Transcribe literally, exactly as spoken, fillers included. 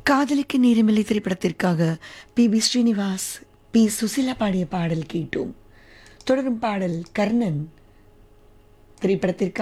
காதலிக்கு நேரமில்லை திரைப்படத்திற்காக B B Srinivas B Susheela பாடிய பாடல் கேட்டோம். தொடரும் பாடல் கர்ணன் திரைப்படத்திற்காக